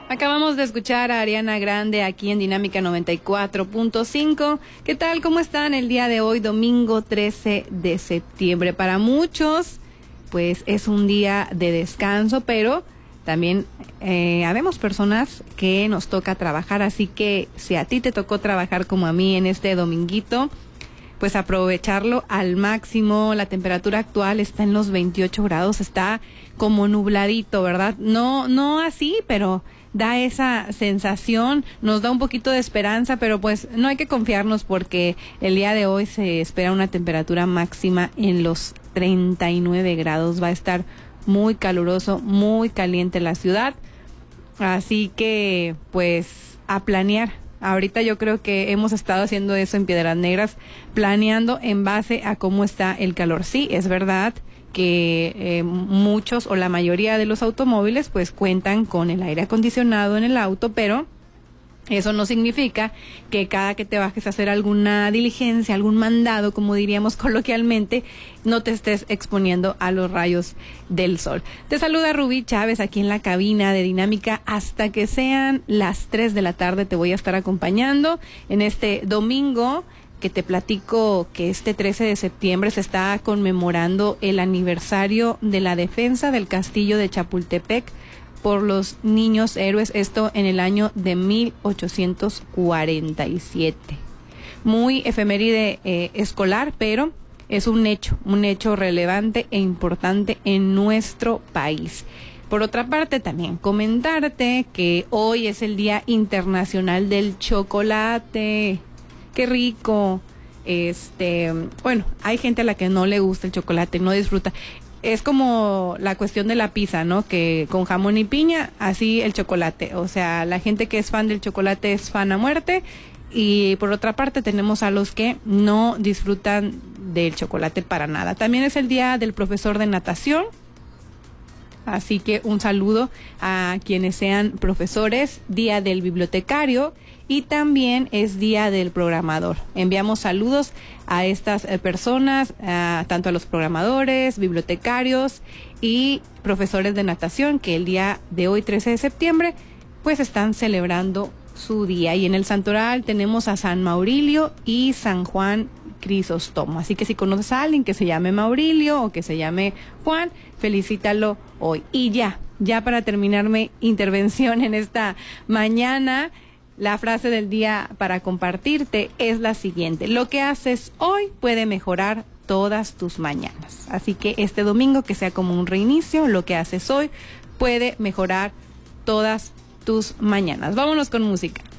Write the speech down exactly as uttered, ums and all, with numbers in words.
Acabamos de escuchar a Ariana Grande aquí en Dinámica noventa y cuatro punto cinco. ¿Qué tal? ¿Cómo están el día de hoy, domingo trece de septiembre? Para muchos, pues es un día de descanso, pero también eh, habemos personas que nos toca trabajar, así que si a ti te tocó trabajar como a mí en este dominguito, pues aprovecharlo al máximo. La temperatura actual está en los veintiocho grados, está como nubladito, ¿verdad? No, no así, pero da esa sensación, nos da un poquito de esperanza, pero pues no hay que confiarnos porque el día de hoy se espera una temperatura máxima en los treinta y nueve grados. Va a estar muy caluroso, muy caliente la ciudad, así que pues a planear. Ahorita yo creo que hemos estado haciendo eso en Piedras Negras, planeando en base a cómo está el calor. Sí, es verdad que eh, muchos o la mayoría de los automóviles pues cuentan con el aire acondicionado en el auto, pero eso no significa que cada que te bajes a hacer alguna diligencia, algún mandado, como diríamos coloquialmente, no te estés exponiendo a los rayos del sol. Te saluda Rubí Chávez aquí en la cabina de Dinámica. Hasta que sean las tres de la tarde te voy a estar acompañando en este domingo, que te platico que este trece de septiembre se está conmemorando el aniversario de la defensa del castillo de Chapultepec por los niños héroes, esto en el año de mil ochocientos cuarenta y siete. Muy efeméride eh, escolar, pero es un hecho, un hecho relevante e importante en nuestro país. Por otra parte, también comentarte que hoy es el Día Internacional del Chocolate. ¡Qué rico! Este, bueno, hay gente a la que no le gusta el chocolate, no disfruta. Es como la cuestión de la pizza, ¿no? Que con jamón y piña, así el chocolate. O sea, la gente que es fan del chocolate es fan a muerte. Y por otra parte tenemos a los que no disfrutan del chocolate para nada. También es el día del profesor de natación. Así que un saludo a quienes sean profesores, día del bibliotecario y también es día del programador. Enviamos saludos a estas eh, personas, a, tanto a los programadores, bibliotecarios y profesores de natación, que el día de hoy, trece de septiembre, pues están celebrando su día. Y en el santoral tenemos a San Maurilio y San Juan Crisóstomo. Así que si conoces a alguien que se llame Maurilio o que se llame Juan, felicítalo hoy. Y ya, ya para terminar mi intervención en esta mañana, la frase del día para compartirte es la siguiente: lo que haces hoy puede mejorar todas tus mañanas. Así que este domingo, que sea como un reinicio, lo que haces hoy puede mejorar todas tus mañanas. Vámonos con música.